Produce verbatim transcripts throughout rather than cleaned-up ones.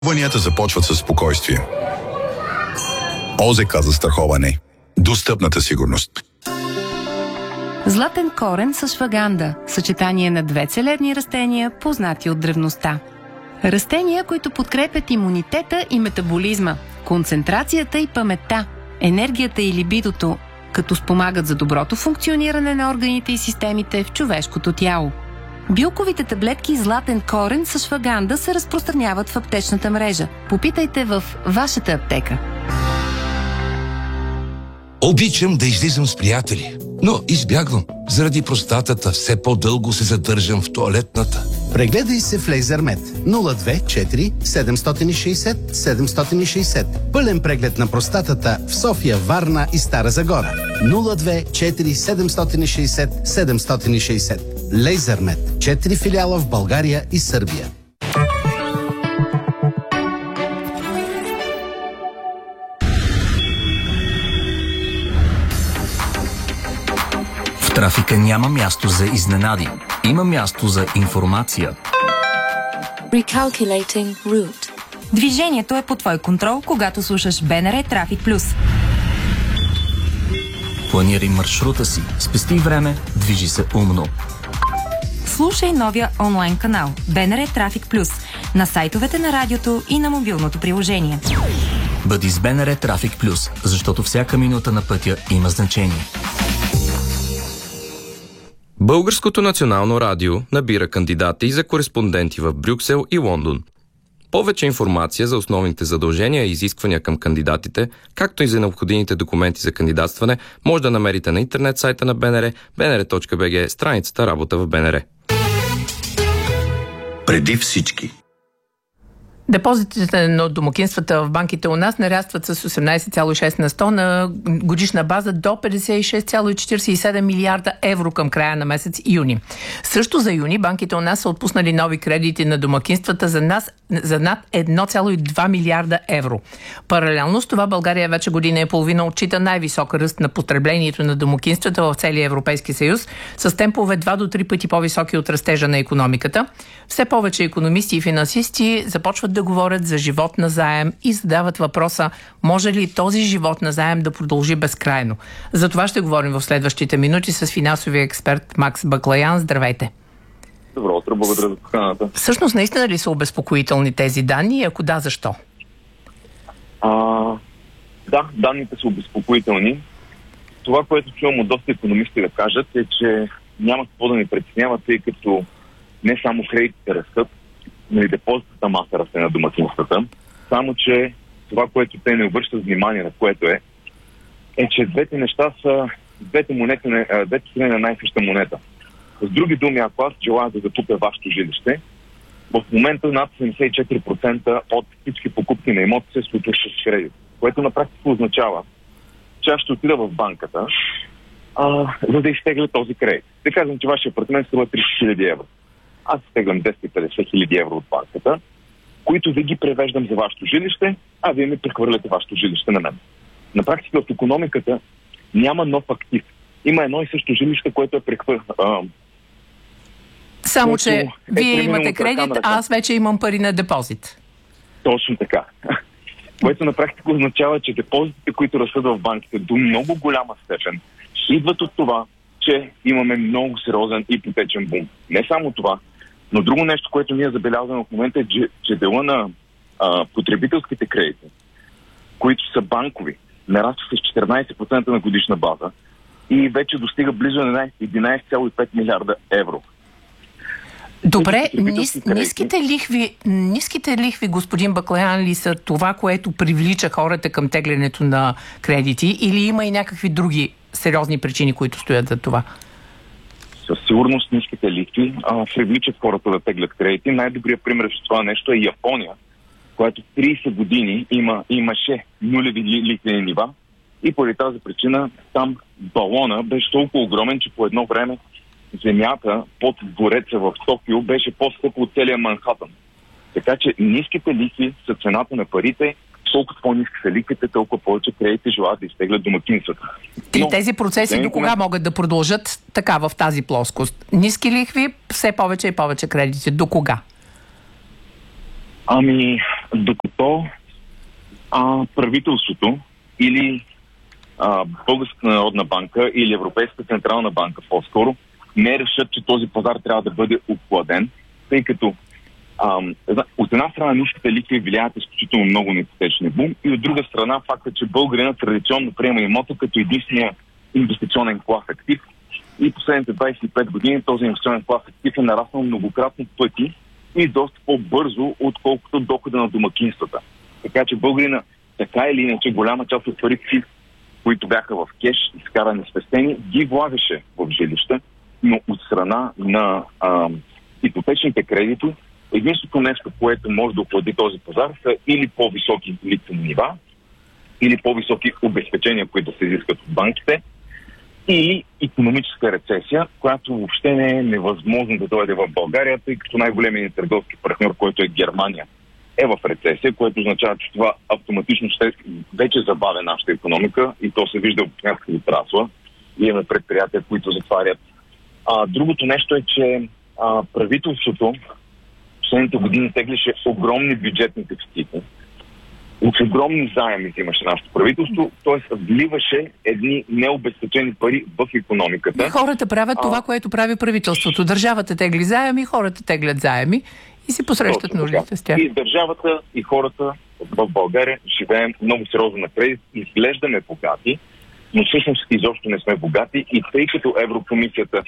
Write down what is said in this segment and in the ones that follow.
Пътуванията започват със спокойствие. ОЗК за застраховане. Достъпната сигурност. Златен корен с шваганда. Съчетание на две целебни растения, познати от древността. Растения, които подкрепят имунитета и метаболизма, концентрацията и паметта, енергията и либидото, като спомагат за доброто функциониране на органите и системите в човешкото тяло. Билковите таблетки златен корен с шваганда се разпространяват в аптечната мрежа. Попитайте в вашата аптека. Обичам да излизам с приятели, но избягвам. Заради простатата все по-дълго се задържам в тоалетната. Прегледай се в Лейзермед нула две четири седем шест нула седем шест нула. Пълен преглед на простатата в София, Варна и Стара Загора. нула две четири седем шест нула седем шест нула. Лейзермед. Четири филиала в България и Сърбия. В трафика няма място за изненади. Има място за информация. Recalculating route. Движението е под твой контрол, когато слушаш БНР Трафик Плюс. Планирай маршрута си, спести време, движи се умно. Слушай новия онлайн канал БНР Трафик Плюс на сайтовете на радиото и на мобилното приложение. Бъди с БНР Трафик Плюс, защото всяка минута на пътя има значение. Българското национално радио набира кандидати за кореспонденти в Брюксел и Лондон. Повече информация за основните задължения и изисквания към кандидатите, както и за необходимите документи за кандидатстване, може да намерите на интернет сайта на БНР, бнр точка бг, страницата Работа в БНР. Преди всички. Депозитите на домакинствата в банките у нас нарастват с осемнайсет цяло и шест на сто на годишна база до петдесет и шест цяло четирийсет и седем милиарда евро към края на месец юни. Също за юни банките у нас са отпуснали нови кредити на домакинствата за, нас, за над едно цяло и две милиарда евро. Паралелно с това България вече година и половина отчита най-висок ръст на потреблението на домакинствата в целия Европейски съюз, с темпове два до три пъти по-високи от растежа на икономиката. Все повече икономисти и финансисти започват да говорят за живот на заем и задават въпроса, може ли този живот на заем да продължи безкрайно. За това ще говорим в следващите минути с финансовия експерт Макс Баклаян. Здравейте! Добро утро, благодаря за поканата. Всъщност, наистина ли са обезпокоителни тези данни и ако да, защо? А, да, данните са обезпокоителни. Това, което чувам от доста икономисти да кажат, е, че няма какво да ни притеснява, тъй като не само кредитите растат, но и депозитната маса расте на домакинствата. Само, че това, което те не обръщат внимание на което е, е, че двете неща са двете, монети, двете страни на най-съща монета. С други думи, ако аз желая да закупя вашето жилище, в момента над седемдесет и четири процента от всички покупки на имоти се случват с кредит, което на практика означава, че аз ще отида в банката, а, за да изтегля този кредит. Да кажем, че вашия апартамент струва трийсет хиляди евро. Аз изтеглям двеста и петдесет хиляди евро от банката, които ви ги превеждам за вашето жилище, а вие ми прехвърляте вашето жилище на мен. На практика в икономиката няма нов актив. Има едно и също жилище, което е прехвърлено. Само, че е вие имате кредит, а аз вече имам пари на депозит. Точно така. Което на практика означава, че депозитите, които растат в банките до много голяма степен, идват от това, че имаме много сериозен ипотечен бум. Не само това, но друго нещо, което ние забелязваме в момента е, че, че дела на а, потребителските кредити, които са банкови, нараства с четиринайсет процента на годишна база и вече достига близо на единайсет цяло и пет милиарда евро. Добре, нис, ниските лихви, ниските лихви, господин Баклаян, ли са това, което привлича хората към теглянето на кредити, или има и някакви други сериозни причини, които стоят за това? Със сигурност ниските лихви а, привличат хората да теглят кредити. Най-добрият пример в това нещо е Япония, която трийсет години има, имаше нулеви лихвени нива и поради тази причина там балона беше толкова огромен, че по едно време земята под двореца в Токио беше по-скъпо от целия Манхатън. Така че ниските лихви са цената на парите, колкото по-ниски са лихвите, толкова повече кредити желаят да изтеглят домакинствата. И тези процеси до кога могат да продължат така в тази плоскост? Ниски лихви, все повече и повече кредити. До кога? Ами, докато а, правителството или а, Българската народна банка или Европейската централна банка по-скоро не решат, че този пазар трябва да бъде обладен, тъй като ам, от една страна ниските лихви влияят изключително много на ипотечния бум и от друга страна факта, че българина традиционно приема имота като единствения инвестиционен клас актив и последните двадесет и пет години този инвестиционен клас актив е нараснал многократно пъти и доста по-бързо, отколкото дохода на домакинствата. Така че българина, така или иначе, голяма част от парите, които бяха в кеш, изкарани спестени, ги влагаше в жилища, но от страна на а, ипотечните кредити, единственото нещо, което може да охлади този пазар, са или по-високи лихвени нива, или по-високи обезпечения, които се изискат от банките, или икономическа рецесия, която въобще не е невъзможно да дойде в България, тъй като най-големият търговски партньор, който е Германия, е в рецесия, което означава, че това автоматично ще вече забавя нашата икономика и то се вижда в някакви отрасла. Имаме предприятия, които затварят. А, другото нещо е, че а, правителството в последните години теглише огромни бюджетни дефицити. От огромни заеми взимаше нашето правителство, т.е. вливаше едни необезпечени пари в икономиката. Хората правят а, това, което прави правителството. Държавата тегли заеми, хората теглят заеми и си посрещат нуждите с тях. И държавата, и хората в България живеем много сериозно на кредит, изглеждаме богати, но всъщност изобщо не сме богати и тъй като Еврокомисията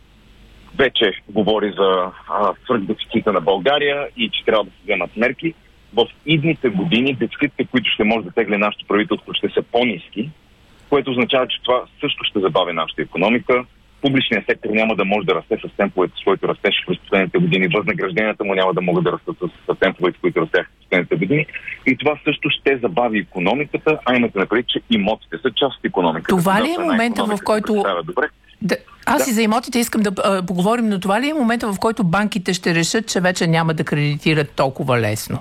вече говори за свръхдефицита на България и че трябва да се вземат мерки, в идните години дефицитите, които ще може да тегли нашето правителство, ще са по-ниски, което означава, че това също ще забави нашата икономика. Публичният сектор няма да може да расте с темповете, с които растеше през последните години. Възнагражденията му няма да могат да растат с темповете, с които растяха през последните години. И това също ще забави икономиката, а имате напред, че имотите са част от икономиката. Това ли е момента, в който... Да, аз да. и за имотите искам да а, поговорим, но това ли е момента, в който банките ще решат, че вече няма да кредитират толкова лесно?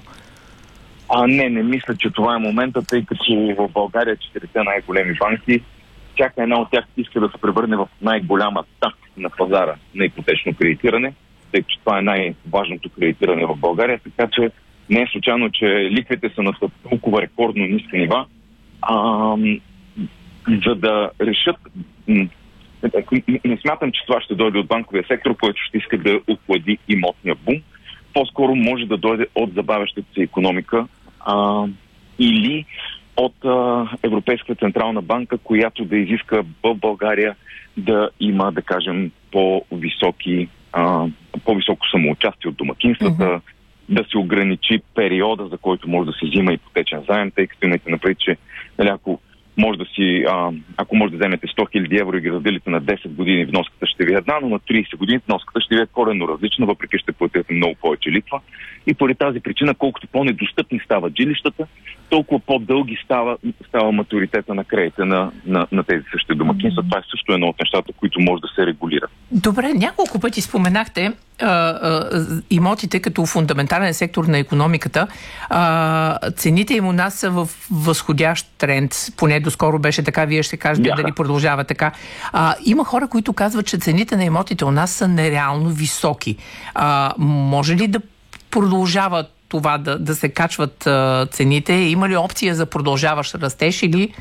А не, не мисля, че това е момента, тъй като в България четирите най-големи банки, всяка една от тях иска да се превърне в най-голямата на пазара на ипотечно кредитиране, тъй като това е най-важното кредитиране в България, така че не е случайно, че лихвите са на толкова рекордно ниски нива, а, за да решат... Не смятам, че това ще дойде от банковия сектор, който ще иска да охлади имотния бум. По-скоро може да дойде от забавящата се икономика а, или от а, Европейската централна банка, която да изиска в България да има, да кажем, по-високи, а, по-високо самоучастие от домакинствата, mm-hmm. да се ограничи периода, за който може да се взима ипотечен заем, тъй като имате напред, че нали, ако може да си, а, ако може да вземете сто хиляди евро и ги разделите на десет години, вноската ще ви е една, но на тридесет години вноската ще ви е коренно различна, въпреки ще платите много повече лихва. И поради тази причина, колкото по-недостъпни стават жилищата, толкова по-дълги става, става матуритета на кредита на, на, на тези същи домакинства. Това е също едно от нещата, които може да се регулират. Добре, няколко пъти споменахте а, а, имотите като фундаментален сектор на икономиката. А, цените им у нас са в възходящ тренд. Поне доскоро беше така, вие ще кажете yeah. дали продължава така. А, има хора, които казват, че цените на имотите у нас са нереално високи. А, може ли да продължава това да, да се качват а, цените? Има ли опция за продължаващ растеж или...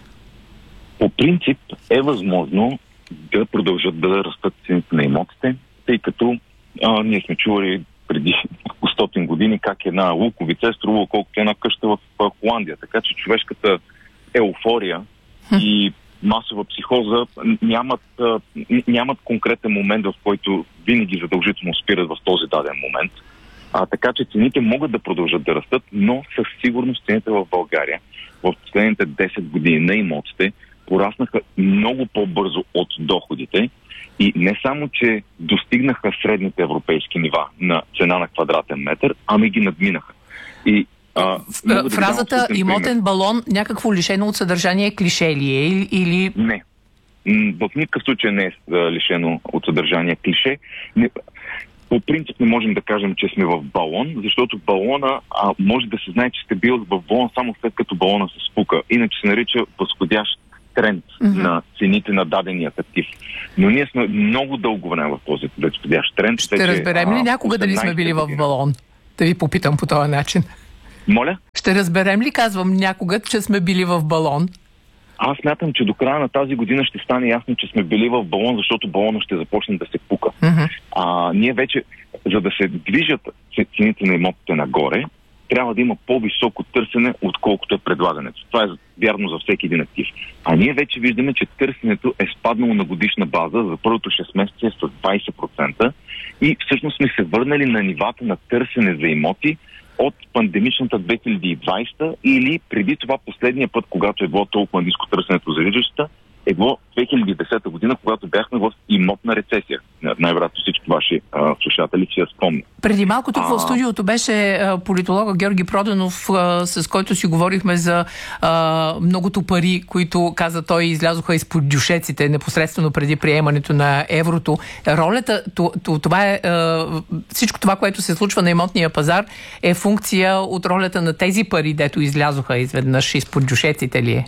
По принцип е възможно да продължат да растат цените на имотите, тъй като а, ние сме чували преди стотин години как една луковица е струвала колкото една къща в Холандия. Така че човешката еуфория и масова психоза нямат, нямат конкретен момент, в който винаги задължително спират в този даден момент. А, така че цените могат да продължат да растат, но със сигурност цените в България в последните десет години на имотите пораснаха много по-бързо от доходите и не само, че достигнаха средните европейски нива на цена на квадратен метър, ами ги надминаха. И А, фразата да имотен балон някакво лишено от съдържание клише ли е или... Не. В никакъв случай не е лишено от съдържание клише. Не, по принцип не можем да кажем, че сме в балон, защото балона а, може да се знае, че сте бил в балон само след като балона се спука. Иначе се нарича възходящ тренд mm-hmm. на цените на дадения актив. Но ние сме много дълго време в този възходящ тренд. Ще вече, разберем ли някога дали сме били в балон? да ви попитам по този начин. Моля? Ще разберем ли, казвам някога, че сме били в балон? Аз смятам, че до края на тази година ще стане ясно, че сме били в балон, защото балонът ще започне да се пука. Mm-hmm. А, ние вече, за да се движат цените на имотите нагоре, трябва да има по-високо търсене, отколкото е предлагането. Това е вярно за всеки един актив. А ние вече виждаме, че търсенето е спаднало на годишна база за първото шест месеца с двайсет процента и всъщност сме се върнали на нивата на търсене за имоти от пандемичната две хиляди и двайсета или преди това последния път, когато е било толкова ниско търсенето за жилища, е било две хиляди и десета година, когато бяхме в имотна рецесия. Най-вероятно всички ваши а, слушатели си я спомнят. Преди малко тук а... в студиото беше а, политолога Георги Проданов, а, с който си говорихме за а, многото пари, които, каза той, излязоха изпод дюшеците непосредствено преди приемането на еврото. Ролята, това е, а, всичко това, което се случва на имотния пазар, е функция от ролята на тези пари, дето излязоха изведнъж изпод дюшеците ли е?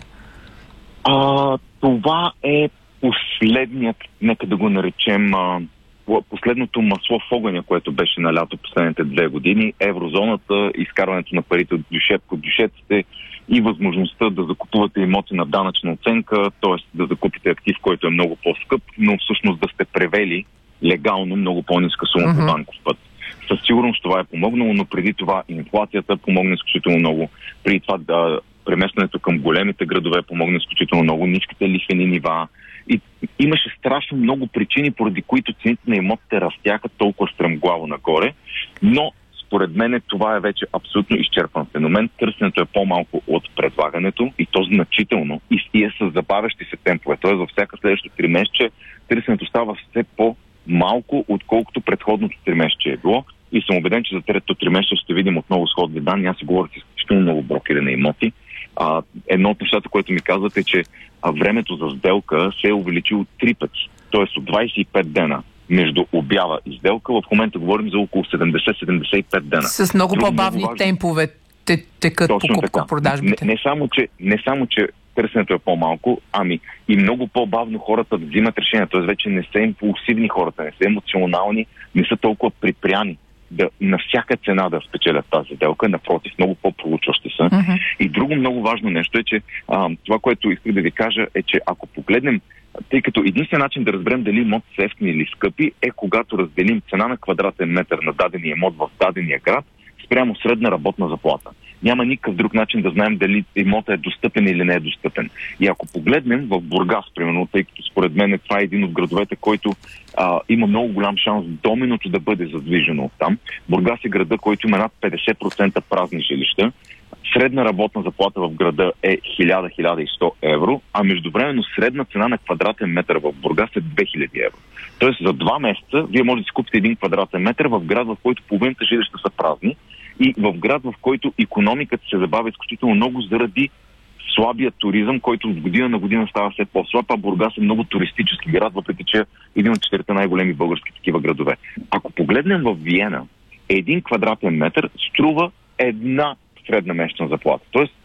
А, това е последният, нека да го наречем, а, последното масло в огъня, което беше налято последните две години. Еврозоната, изкарването на парите от дюшет по дюшетите и възможността да закупувате имоти на данъчна оценка, т.е. да закупите актив, който е много по-скъп, но всъщност да сте превели легално много по-ниска сума uh-huh. по банков път. Със сигурност това е помогнало, но преди това инфлацията помогна изключително много. Преди това да преместването към големите градове помогна изключително много, ниските лихвени нива. И имаше страшно много причини, поради които цените на имотите растяха толкова стремглаво нагоре, но според мен това е вече абсолютно изчерпан феномен. Търсенето е по-малко от предлагането и то значително и е с забавящи се темпове. Тоест във всяка следващото тримесечие търсенето става все по-малко, отколкото предходното тримесечие е било. И съм убеден, че за третото тримесечие ще видим отново сходни данни. Аз си говоря с изключително много брокери на имоти. А, едно от нещата, което ми казват е, че а, времето за сделка се е увеличило три пъти. Тоест от двайсет и пет дена между обява и сделка. В момента говорим за около седемдесет до седемдесет и пет дена. С много Друго по-бавни много темпове те, текат покупко-продажбите. Не, не, само, че, не само, че търсенето е по-малко, ами и много по-бавно хората да взимат решения. Тоест вече не са импулсивни хората, не са емоционални, не са толкова припряни да на всяка цена да спечелят тази сделка, напротив, много по-проучващи са. Uh-huh. И друго много важно нещо е, че а, това, което исках да ви кажа, е, че ако погледнем, тъй като единствен начин да разберем дали имот са ефтини или скъпи, е когато разделим цена на квадратен метър на дадения имот в дадения град спрямо средна работна заплата. Няма никакъв друг начин да знаем дали имотът е достъпен или не е достъпен. И ако погледнем в Бургас, примерно, тъй като според мен това е един от градовете, който а, има много голям шанс доминото да бъде задвижено оттам. Бургас е града, който има над петдесет процента празни жилища. Средна работна заплата в града е хиляда до хиляда и сто евро, а междувременно средна цена на квадратен метър в Бургас е две хиляди евро. Тоест за два месеца вие можете да си купите един квадратен метър в град, в който половината жилища са празни и в град, в който икономиката се забавя изключително много заради слабия туризъм, който от година на година става все по-слаб, а Бургас е много туристически град, въпреки че е един от четирите най-големи български такива градове. Ако погледнем в Виена, един квадратен метър струва една средна месечна заплата. Тоест,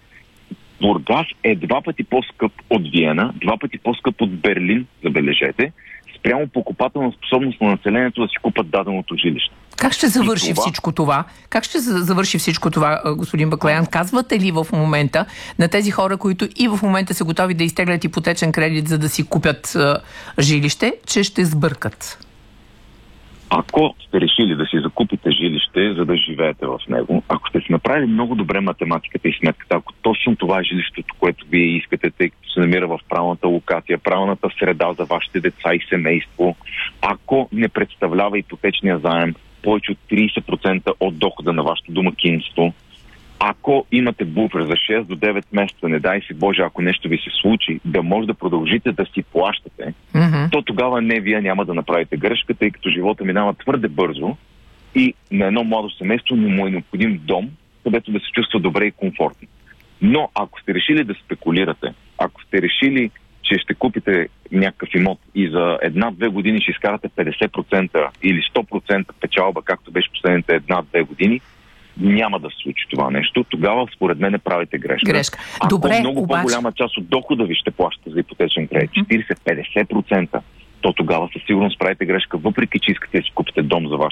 Бургас е два пъти по-скъп от Виена, два пъти по-скъп от Берлин, забележете, спрямо покупателна способност на населението да си купат даденото жилище. Как ще завърши това... всичко това? Как ще завърши всичко това, господин Баклаян? Казвате ли в момента на тези хора, които и в момента са готови да изтеглят ипотечен кредит, за да си купят а, жилище, че ще сбъркат? Ако сте решили да си закупите жилище, за да живеете в него, ако сте си направили много добре математиката и сметката, ако точно това е жилището, което вие искате, тъй като се намира в правилната локация, правилната среда за вашите деца и семейство, ако не представлява ипотечния заем повече от трийсет процента от дохода на вашето домакинство, ако имате буфер за шест до девет месеца, не дай си Боже, ако нещо ви се случи, да може да продължите да си плащате, mm-hmm. то тогава не, вие няма да направите грешка, тъй като живота минава твърде бързо и на едно младо семейство не му е необходим дом, където да се чувства добре и комфортно. Но ако сте решили да спекулирате, ако сте решили, че ще купите някакъв имот и за една-две години ще изкарате петдесет процента или сто процента печалба, както беше последните една-две години, няма да се случи това нещо. Тогава, според мен, не правите грешка. грешка. Ако Добре, много обаче... по-голяма част от дохода ви ще плащате за ипотечен кредит, четирийсет до петдесет процента, то тогава със сигурност правите грешка, въпреки че искате да си купите дом за вашето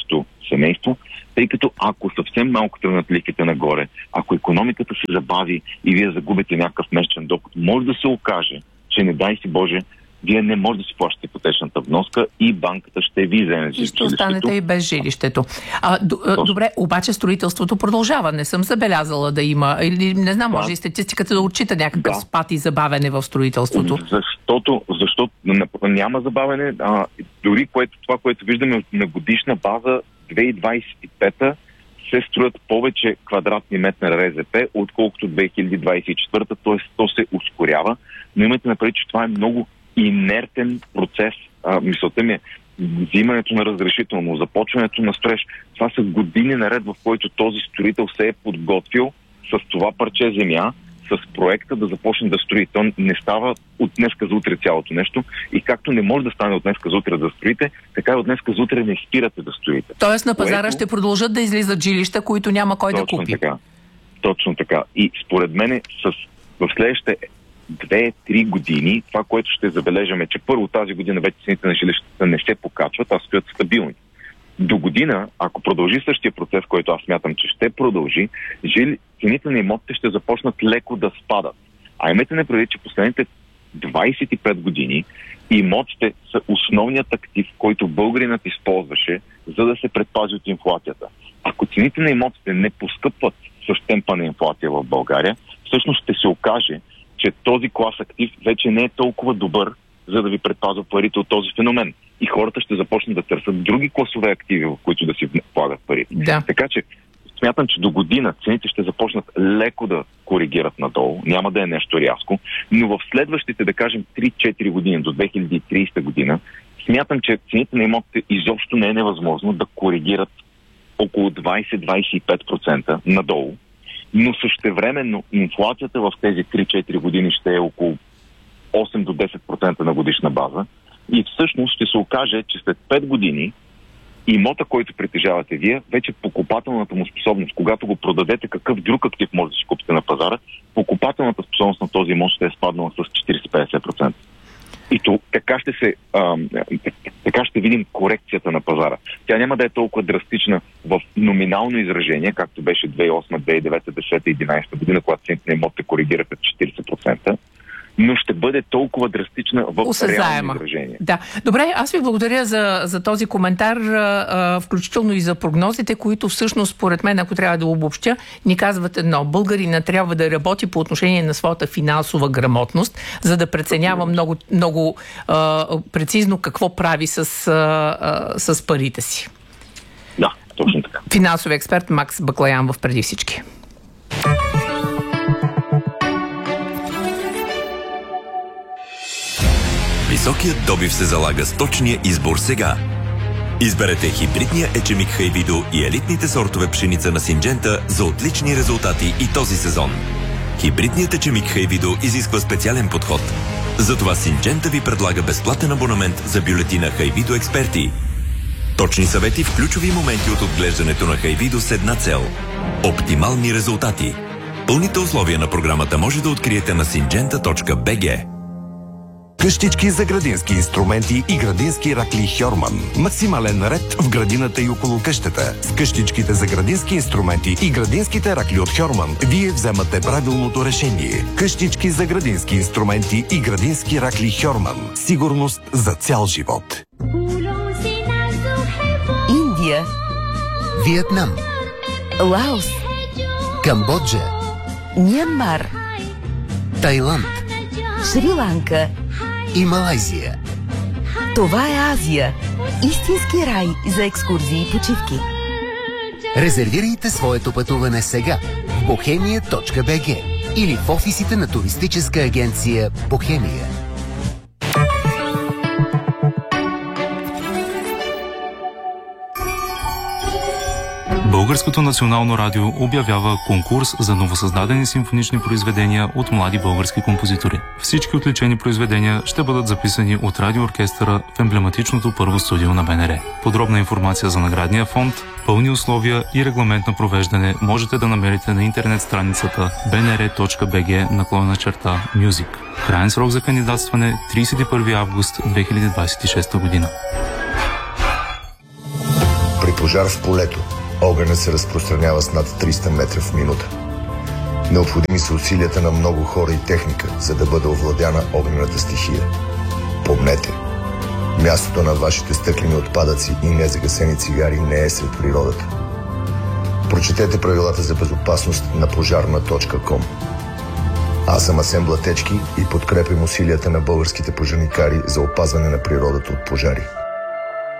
семейство, тъй като ако съвсем малко тръгнат лихвите нагоре, ако икономиката се забави и вие загубите някакъв месечен доход, може да се окаже, че не дай си Боже, вие не може да си плащате ипотечната вноска и банката ще ви вземе жилището. И ще останете и без жилището. А, д- добре, обаче строителството продължава. Не съм забелязала да има, или не знам, може да. И статистиката да отчита някакъв да. спад и забавене в строителството. Защото, защото няма забавене. А, дори което, това, което виждаме на годишна база две хиляди двадесет и пета се строят повече квадратни метра Р З П, отколкото две хиляди двадесет и четвърта, т.е. то се ускорява. Но имайте напред, че това е много инертен процес. А, мисълта ми е взимането на разрешително, започването на строеж. Това са години наред, в който този строител се е подготвил с това парче земя, с проекта да започне да строи. То не става от днеска за утре цялото нещо и както не може да стане от днеска за утре да строите, така и от днеска за утре не спирате да строите. Тоест на пазара което... ще продължат да излизат жилища, които няма кой Точно да купи. Така. Точно така. И според мен с... в следващите две-три години, това, което ще забележаме, че първо тази година вече цените на жилищата не се покачват, а стоят стабилни. До година, ако продължи същия процес, който аз смятам, че ще продължи, жили, цените на имотите ще започнат леко да спадат. А имайте не предвид, че последните двадесет и пет години имотите са основният актив, който българинът използваше, за да се предпази от инфлацията. Ако цените на имотите не поскъпват с темпа на инфлация в България, всъщност ще се окаже, че този клас актив вече не е толкова добър, за да ви предпазва парите от този феномен. И хората ще започнат да търсят други класове активи, в които да си влагат парите. Да. Така че смятам, че до година цените ще започнат леко да коригират надолу. Няма да е нещо рязко. Но в следващите, да кажем, три-четири години, до две хиляди и тридесета година, смятам, че цените на имотите изобщо не е невъзможно да коригират около двадесет до двадесет и пет процента надолу. Но същевременно инфлацията в тези три-четири години ще е около осем до десет процента на годишна база и всъщност ще се окаже, че след пет години имота, който притежавате вие, вече покупателната му способност, когато го продадете, какъв друг актив може да си купите на пазара, покупателната способност на този имот ще е спаднала с четиридесет до петдесет процента. И то, така ще се а, така ще видим корекцията на пазара. Тя няма да е толкова драстична в номинално изражение, както беше две хиляди и осма, две хиляди и девета, две хиляди и десета и две хиляди и единадесета година, когато цените на имотите коригираха четиридесет процента, но ще бъде толкова драстична в реално изражение. Да. Добре, аз ви благодаря за, за този коментар, а, включително и за прогнозите, които всъщност, според мен, ако трябва да обобщя, ни казват едно. Българина трябва да работи по отношение на своята финансова грамотност, за да преценява много, много а, прецизно какво прави с, а, а, с парите си. Да, точно така. Финансови експерт Макс Баклаянов преди всички. Високият добив се залага с точния избор сега. Изберете хибридния ечемик Хайвидо и елитните сортове пшеница на Синджента за отлични резултати и този сезон. Хибридният ечемик Хайвидо изисква специален подход. Затова Синджента ви предлага безплатен абонамент за бюлетина Хайвидо Експерти. Точни съвети в ключови моменти от отглеждането на Хайвидо с една цел – оптимални резултати. Пълните условия на програмата може да откриете на синджента точка би джи. Къщички за градински инструменти и градински ракли Хьорман. Максимален ред в градината и около къщата. С къщичките за градински инструменти и градинските ракли от Хьорман вие вземате правилното решение. Къщички за градински инструменти и градински ракли Хьорман. Сигурност за цял живот. Индия, Виетнам, Лаос, Камбоджа, Мянмар, Тайланд, Шри-Ланка и Малайзия. Това е Азия. Истински рай за екскурзии и почивки. Резервирайте своето пътуване сега в бохемия точка би джи или в офисите на туристическа агенция Бохемия. Българското национално радио обявява конкурс за новосъздадени симфонични произведения от млади български композитори. Всички отличени произведения ще бъдат записани от радиооркестъра в емблематичното първо студио на Б Н Р. Подробна информация за наградния фонд, пълни условия и регламент на провеждане можете да намерите на интернет страницата би ен ар точка би джи наклонена черта Music. Краен срок за кандидатстване тридесет и първи август две хиляди двадесет и шеста година. пожар в полето, огънят се разпространява с над триста метра в минута. Необходими са усилията на много хора и техника, за да бъде овладяна огнената стихия. Помнете, мястото на вашите стъклени отпадъци и незагасени цигари не е сред природата. Прочетете правилата за безопасност на пожарна точка ком. Аз съм Асен Блатечки и подкрепям усилията на българските пожарникари за опазване на природата от пожари.